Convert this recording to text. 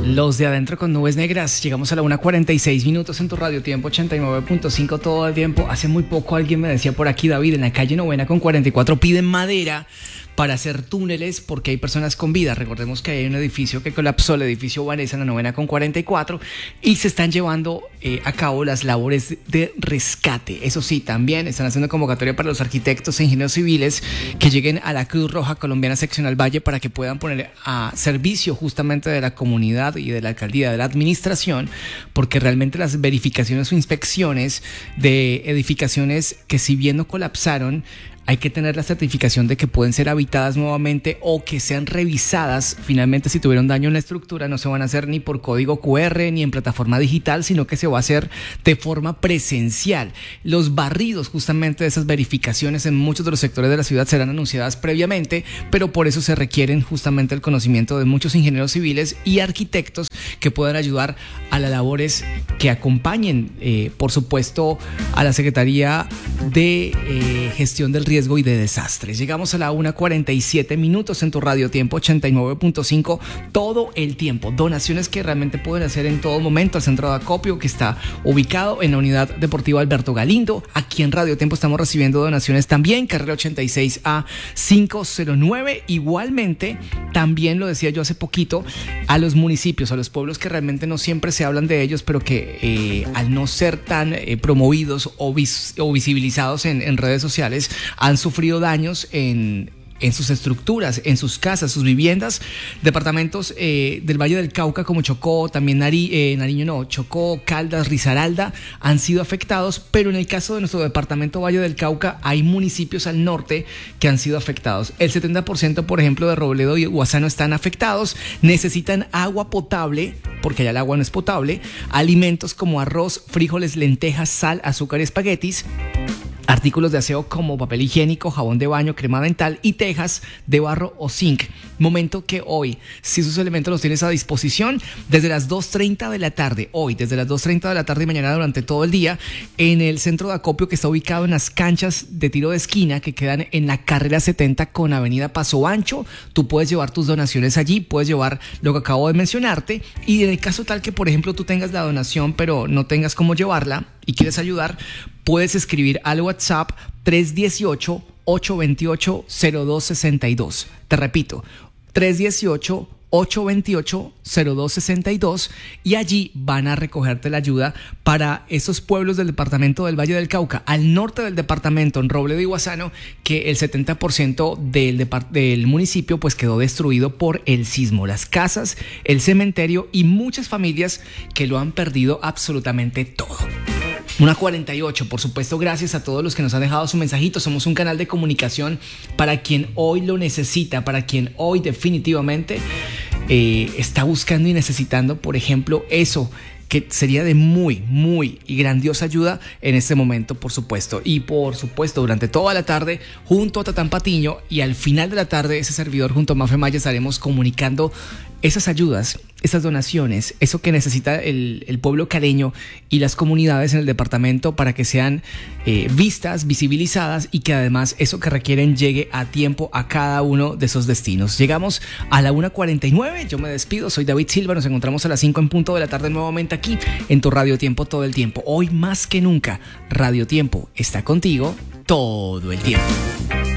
Los de adentro con nubes negras. Llegamos a la 1:46 en tu radio tiempo 89.5 todo el tiempo. Hace muy poco alguien me decía por aquí, David, en la calle Novena con 44 piden madera para hacer túneles porque hay personas con vida. Recordemos que hay un edificio que colapsó, el edificio Vanessa en la Novena con 44, y se están llevando a cabo las labores de rescate. Eso sí, también están haciendo convocatoria para los arquitectos e ingenieros civiles que lleguen a la Cruz Roja Colombiana Seccional Valle para que puedan poner a servicio justamente de la comunidad y de la alcaldía, de la administración, porque realmente las verificaciones o inspecciones de edificaciones que, si bien no colapsaron, hay que tener la certificación de que pueden ser habitadas nuevamente o que sean revisadas. Finalmente, si tuvieron daño en la estructura, no se van a hacer ni por código QR ni en plataforma digital, sino que se va a hacer de forma presencial. Los barridos justamente de esas verificaciones en muchos de los sectores de la ciudad serán anunciadas previamente, pero por eso se requieren justamente el conocimiento de muchos ingenieros civiles y arquitectos que puedan ayudar a las labores que acompañen, por supuesto, a la Secretaría de Gestión del Riesgo y de Desastres. Llegamos a la 1:47 en tu radio tiempo 89.5 todo el tiempo. Donaciones que realmente pueden hacer en todo momento al centro de acopio, que está ubicado en la unidad deportiva Alberto Galindo. Aquí en Radio Tiempo estamos recibiendo donaciones también, carrera 86A 509. Igualmente, también lo decía yo hace poquito, a los municipios, a los pueblos que realmente no siempre se hablan de ellos, pero que al no ser tan promovidos o visibilizados en redes sociales, han sufrido daños en sus estructuras, en sus casas, sus viviendas. Departamentos del Valle del Cauca como Chocó, también Chocó, Caldas, Risaralda han sido afectados, pero en el caso de nuestro departamento Valle del Cauca hay municipios al norte que han sido afectados. El 70%, por ejemplo, de Robledo y Guasano están afectados, necesitan agua potable, porque allá el agua no es potable, alimentos como arroz, frijoles, lentejas, sal, azúcar y espaguetis, artículos de aseo como papel higiénico, jabón de baño, crema dental y tejas de barro o zinc. Momento que hoy, si esos elementos los tienes a disposición, desde las 2:30 de la tarde, hoy, desde las 2:30 de la tarde y mañana durante todo el día, en el centro de acopio que está ubicado en las canchas de tiro de esquina que quedan en la carrera 70 con avenida Paso Ancho, tú puedes llevar tus donaciones allí, puedes llevar lo que acabo de mencionarte, y en el caso tal que, por ejemplo, tú tengas la donación pero no tengas cómo llevarla y quieres ayudar, puedes escribir al WhatsApp 318-828-0262. Te repito, 318-828-0262, y allí van a recogerte la ayuda para esos pueblos del departamento del Valle del Cauca, al norte del departamento, en Robledo y Guasano, que el 70% del municipio pues quedó destruido por el sismo. Las casas, el cementerio y muchas familias que lo han perdido absolutamente todo. 1:48, por supuesto, gracias a todos los que nos han dejado su mensajito. Somos un canal de comunicación para quien hoy lo necesita, para quien hoy definitivamente está buscando y necesitando, por ejemplo, eso que sería de muy, muy y grandiosa ayuda en este momento, por supuesto. Y por supuesto, durante toda la tarde, junto a Tatán Patiño, y al final de la tarde, ese servidor junto a Mafe Maya, estaremos comunicando esas ayudas, esas donaciones, eso que necesita el pueblo caleño y las comunidades en el departamento para que sean vistas, visibilizadas, y que además eso que requieren llegue a tiempo a cada uno de esos destinos. Llegamos a la 1:49, yo me despido, soy David Silva, nos encontramos a las 5 en punto de la tarde nuevamente aquí en tu Radio Tiempo todo el tiempo. Hoy más que nunca, Radio Tiempo está contigo todo el tiempo.